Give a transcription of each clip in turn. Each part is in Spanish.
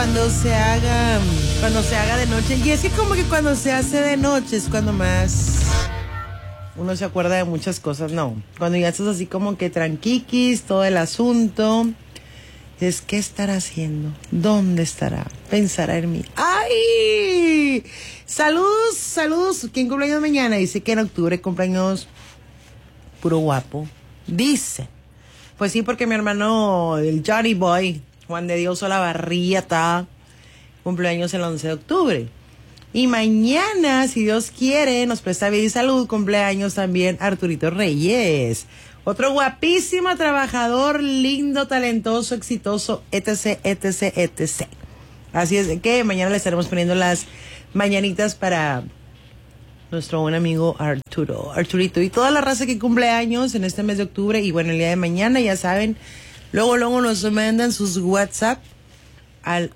Cuando se haga de noche. Y es que como que cuando se hace de noche es cuando más uno se acuerda de muchas cosas, no. Cuando ya estás así como que tranquiquis, todo el asunto, es ¿qué estará haciendo? ¿Dónde estará? ¿Pensará en mí? ¡Ay! Saludos. ¿Quién cumpleaños mañana? Dice que en octubre cumpleaños puro guapo. Dice. Pues sí, porque mi hermano, el Johnny Boy, Juan de Dios Olavarría, está cumpleaños el 11 de octubre. Y mañana, si Dios quiere, nos presta vida y salud, cumpleaños también Arturito Reyes. Otro guapísimo, trabajador, lindo, talentoso, exitoso, etc. Así es que mañana le estaremos poniendo las mañanitas para nuestro buen amigo Arturito. Y toda la raza que cumple años en este mes de octubre y bueno, el día de mañana, ya saben, luego nos mandan sus WhatsApp al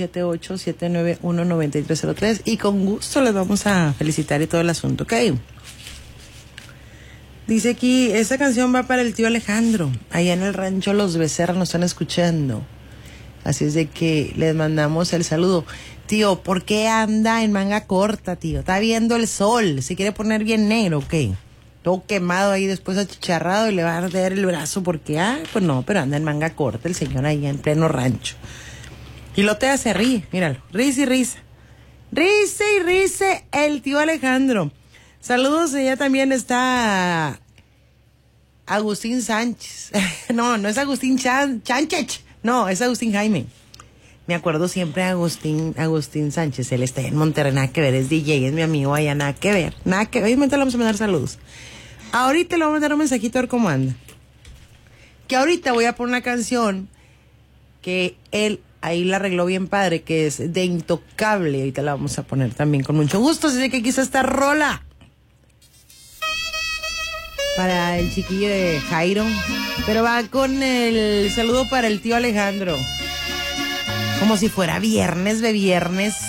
878-791-9303 y con gusto les vamos a felicitar y todo el asunto, ¿ok? Dice aquí, esta canción va para el tío Alejandro. Allá en el rancho Los Becerras nos están escuchando. Así es de que les mandamos el saludo. Tío, ¿por qué anda en manga corta, tío? Está viendo el sol. ¿Se quiere poner bien negro, ok? Todo quemado ahí, después achicharrado y le va a arder el brazo porque, pues no, pero anda en manga corta el señor ahí en pleno rancho. Y Lotea se ríe, míralo, risa y risa. Risa y risa el tío Alejandro. Saludos, ella también está Agustín Sánchez. No es Agustín Chánchez. No, es Agustín Jaime. Me acuerdo siempre de Agustín Sánchez. Él está en Monterrey, nada que ver, es DJ, es mi amigo allá, nada que ver. Obviamente le vamos a mandar saludos. Ahorita le vamos a mandar un mensajito a ver cómo anda. Que ahorita voy a poner una canción que él ahí la arregló bien padre, que es de Intocable. Ahorita la vamos a poner también con mucho gusto. Así que aquí está esta rola para el chiquillo de Jairo, pero va con el saludo para el tío Alejandro. Como si fuera viernes de viernes.